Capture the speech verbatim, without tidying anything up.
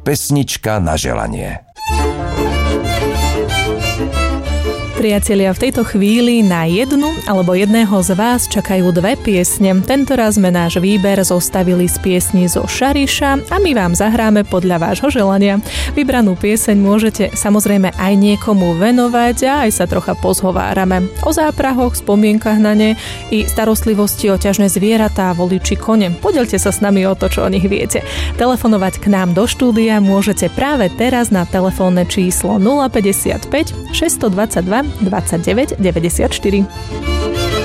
Pesnička na želanie. Priatelia, v tejto chvíli na jednu alebo jedného z vás čakajú dve piesne. Tentoraz sme náš výber zostavili z piesní zo Šariša a my vám zahráme podľa vášho želania. Vybranú pieseň môžete samozrejme aj niekomu venovať a aj sa trocha pozhovárame. O záprahoch, spomienkach na ne i starostlivosti o ťažné zvieratá, voli či kone. Podelte sa s nami o to, čo o nich viete. Telefonovať k nám do štúdia môžete práve teraz na telefónne číslo nula päťdesiatpäť šesťstodvadsaťdva dvadsaťdeväť deväťdesiatštyri.